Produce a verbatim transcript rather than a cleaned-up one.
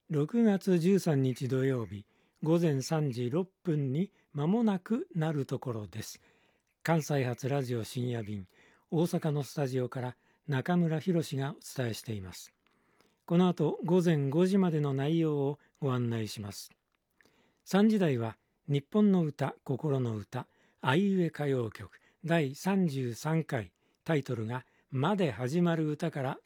ろくがつじゅうさんにち土曜日、ごぜんさんじろっぷんに間もなくなるところです。関西発ラジオ深夜便、大阪のスタジオから中村博がお伝えしています。この後ごぜんごじまでの内容をご案内します。さんじ台は日本の歌、心の歌、あいうえ歌謡曲だいさんじゅうさんかい、タイトルがまで始まる歌から